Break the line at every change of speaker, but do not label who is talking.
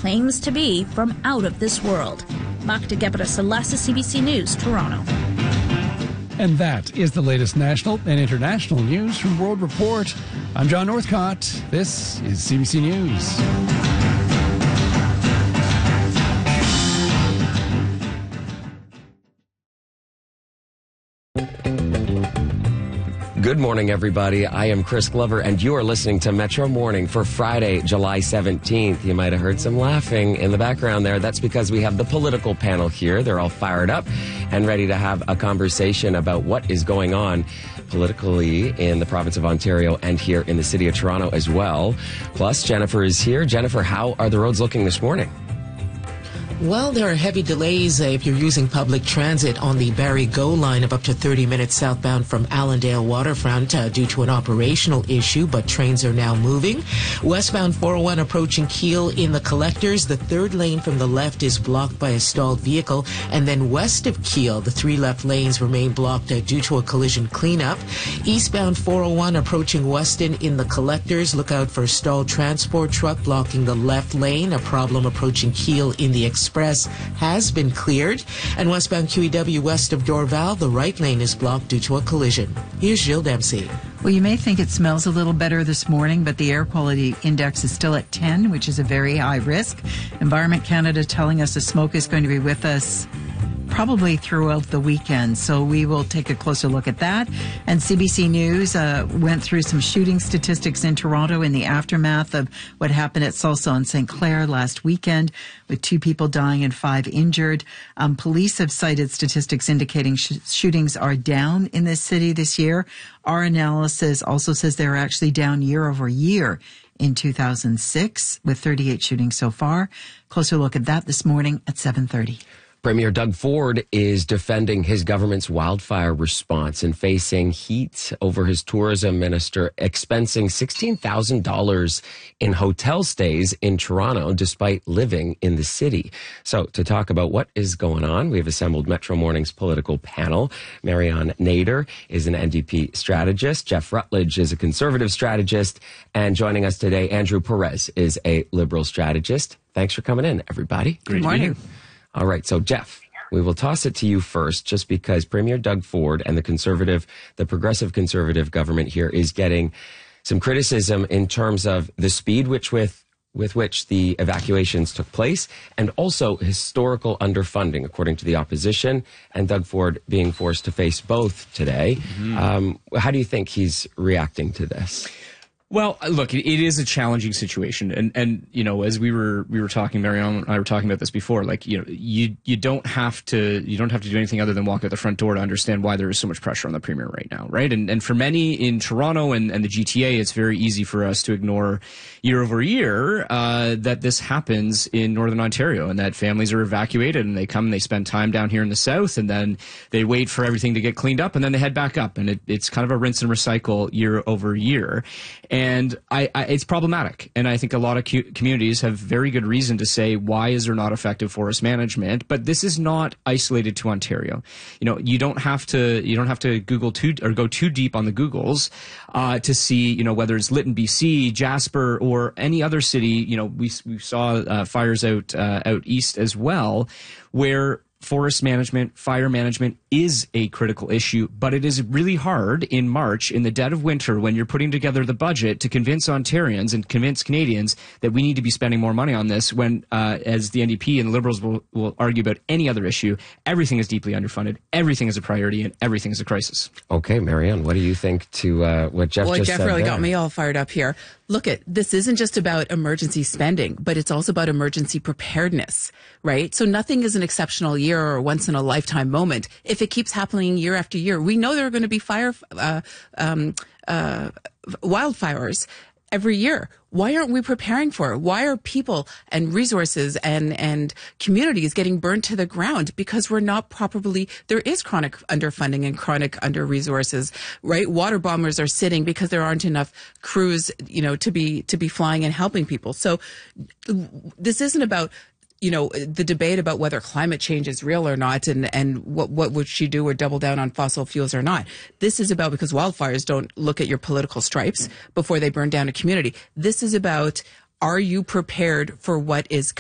claims to be from out of this world. Magda Gebra-Selassie, CBC News, Toronto.
And that is the latest national and international news from World Report. I'm John Northcott. This is CBC News.
Good morning, everybody. I am Chris Glover, and you are listening to Metro Morning for Friday, July 17th. You might have heard some laughing in the background there. That's because we have the political panel here. They're all fired up and ready to have a conversation about what is going on politically in the province of Ontario and here in the city of Toronto as well. Plus, Jennifer is here. Jennifer, how are the roads looking this morning?
Well, there are heavy delays if you're using public transit on the Barrie GO line of up to 30 minutes southbound from Allendale Waterfront due to an operational issue, but trains are now moving. Westbound 401 approaching Keele in the collectors. The third lane from the left is blocked by a stalled vehicle. And then west of Keele, the three left lanes remain blocked due to a collision cleanup. Eastbound 401 approaching Weston in the collectors. Look out for a stalled transport truck blocking the left lane. A problem approaching Keele in the express has been cleared. And westbound QEW west of Dorval, the right lane is blocked due to a collision. Here's Jill Dempsey.
Well, you may think it smells a little better this morning, but the air quality index is still at 10, which is a very high risk. Environment Canada telling us the smoke is going to be with us probably throughout the weekend. So we will take a closer look at that. And CBC News went through some shooting statistics in Toronto in the aftermath of what happened at Salsa and St. Clair last weekend, with 2 people dying and 5 injured. Police have cited statistics indicating shootings are down in this city this year. Our analysis also says they're actually down year over year in 2006, with 38 shootings so far. Closer look at that this morning at 7:30.
Premier Doug Ford is defending his government's wildfire response and facing heat over his tourism minister expensing $16,000 in hotel stays in Toronto despite living in the city. So to talk about what is going on, we've assembled Metro Morning's political panel. Marianne Nader is an NDP strategist. Jeff Rutledge is a Conservative strategist. And joining us today, Andrew Perez is a Liberal strategist. Thanks for coming in, everybody.
Good morning.
All right, so Jeff, we will toss it to you first, just because Premier Doug Ford and the progressive Conservative government here is getting some criticism in terms of the speed with which the evacuations took place, and also historical underfunding, according to the opposition, and Doug Ford being forced to face both today. How do you think he's reacting to this?
Well, look, it is a challenging situation, and you know, as we were talking, Marianne and I were talking about this before. Like, you know, you don't have to do anything other than walk out the front door to understand why there is so much pressure on the Premier right now, right? And for many in Toronto and the GTA, it's very easy for us to ignore year over year that this happens in Northern Ontario, and that families are evacuated and they come and they spend time down here in the south, and then they wait for everything to get cleaned up, and then they head back up, and it's kind of a rinse and recycle year over year. And it's problematic. And I think a lot of communities have very good reason to say, why is there not effective forest management? But this is not isolated to Ontario. You know, you don't have to Google go too deep on the Googles to see, you know, whether it's Lytton, BC, Jasper, or any other city. You know, we saw fires out east as well, where forest management, fire management is a critical issue, but it is really hard in March, in the dead of winter, when you're putting together the budget, to convince Ontarians and convince Canadians that we need to be spending more money on this, when, as the NDP and the Liberals will argue about any other issue, everything is deeply underfunded, everything is a priority, and everything is a crisis.
Okay, Marianne, what do you think to what Jeff just said?
Jeff really
there?
got me all fired up here. Look, this isn't just about emergency spending, but it's also about emergency preparedness, right? So nothing is an exceptional year or a once in a lifetime moment if it keeps happening year after year. We know there are going to be wildfires every year. Why aren't we preparing for it? Why are people and resources and communities getting burned to the ground? Because we're not properly, there is chronic underfunding and chronic under-resources, right? Water bombers are sitting because there aren't enough crews, you know, to be flying and helping people. So this isn't about, you know, the debate about whether climate change is real or not, and what would she do, or double down on fossil fuels or not. This is about, because wildfires don't look at your political stripes before they burn down a community. This is about, are you prepared for what is